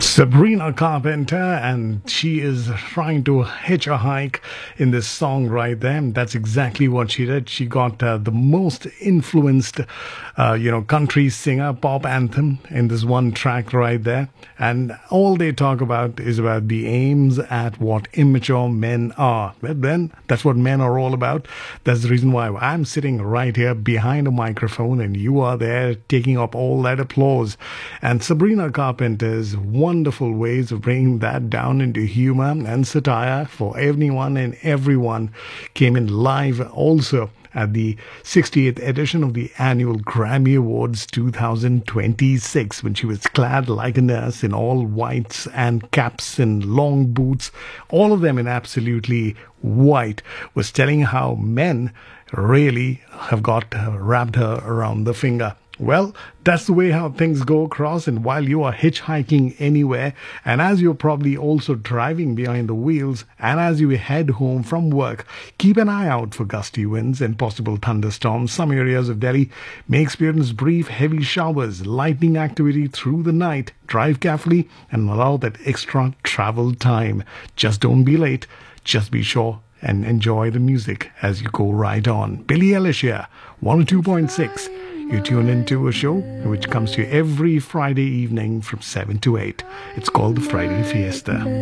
Sabrina Carpenter, and she is trying to hitch a hike in this song right there. And that's exactly what she did. She got the most influenced, country singer, pop anthem in this one track right there. And all they talk about is about the aims at what immature men are. Well, then, that's what men are all about. That's the reason why I'm sitting right here behind a microphone and you are there taking up all that applause. And Sabrina Carpenter's wonderful ways of bringing that down into humor and satire for anyone and everyone came in live also at the 68th edition of the annual Grammy Awards 2026 when she was clad like a nurse in all whites and caps and long boots, all of them in absolutely white, was telling how men really have got wrapped her around the finger. Well, that's the way how things go across, and while you are hitchhiking anywhere, and as you're probably also driving behind the wheels, and as you head home from work, keep an eye out for gusty winds and possible thunderstorms. Some areas of Delhi may experience brief heavy showers, lightning activity through the night. Drive carefully and allow that extra travel time. Just don't be late. Just be sure and enjoy the music as you go right on. Billie Eilish here, 102.6. You tune into a show which comes to you every Friday evening from 7 to 8. It's called the Friday Fiesta.